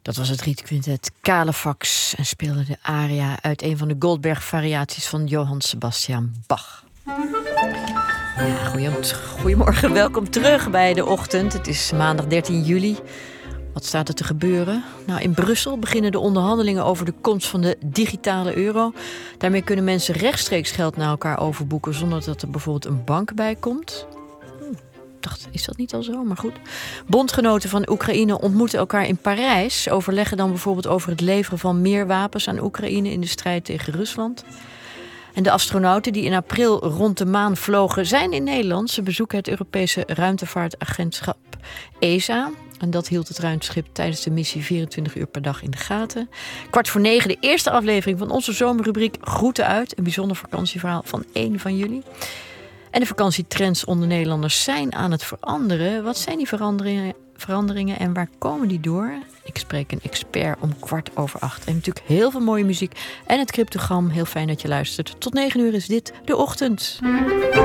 Dat was het Rietquintet Calefax en speelde de aria uit een van de Goldberg-variaties van Johann Sebastian Bach. Ja, goedemorgen, welkom terug bij De Ochtend. Het is maandag 13 juli. Wat staat er te gebeuren? Nou, in Brussel beginnen de onderhandelingen over de komst van de digitale euro. Daarmee kunnen mensen rechtstreeks geld naar elkaar overboeken zonder dat er bijvoorbeeld een bank bij komt. Dacht, is dat niet al zo? Maar goed. Bondgenoten van Oekraïne ontmoeten elkaar in Parijs. Overleggen dan bijvoorbeeld over het leveren van meer wapens aan Oekraïne in de strijd tegen Rusland. En de astronauten die in april rond de maan vlogen zijn in Nederland. Ze bezoeken het Europese ruimtevaartagentschap ESA. En dat hield het ruimteschip tijdens de missie 24 uur per dag in de gaten. 8:45 de eerste aflevering van onze zomerrubriek Groeten uit. Een bijzonder vakantieverhaal van 1 van jullie. En de vakantietrends onder Nederlanders zijn aan het veranderen. Wat zijn die veranderingen en waar komen die door? Ik spreek een expert om 8:15. En natuurlijk heel veel mooie muziek en het cryptogram. Heel fijn dat je luistert. Tot 9 uur is dit De Ochtend.